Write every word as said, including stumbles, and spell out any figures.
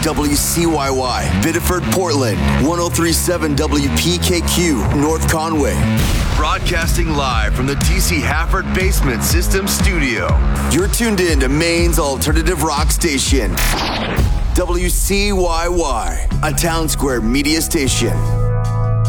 W C Y Y, Biddeford, Portland, one oh three point seven W P K Q, North Conway. Broadcasting live from the T C Hafford Basement System Studio. You're tuned in to Maine's alternative rock station, W C Y Y, a Town Square media station.